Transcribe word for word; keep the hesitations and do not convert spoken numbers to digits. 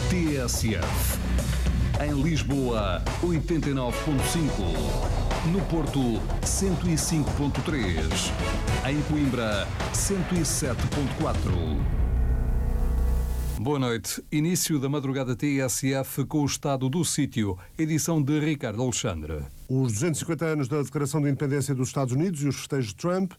T S F. Em Lisboa, oitenta e nove ponto cinco. No Porto, cento e cinco ponto três. Em Coimbra, cento e sete ponto quatro. Boa noite. Início da madrugada T S F com o estado do sítio. Edição de Ricardo Alexandre. Os duzentos e cinquenta anos da Declaração de Independência dos Estados Unidos e os festejos de Trump,